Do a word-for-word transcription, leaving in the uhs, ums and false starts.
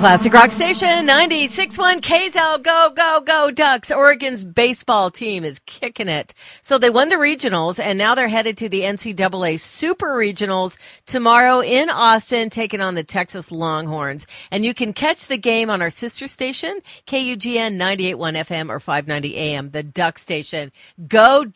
Classic Rock Station, ninety-six point one K S L, go, go, go Ducks. Oregon's baseball team is kicking it. So they won the regionals, and now they're headed to the N C double A Super Regionals tomorrow in Austin, taking on the Texas Longhorns. And you can catch the game on our sister station, K U G N ninety-eight point one F M or five ninety A M, the Duck Station. Go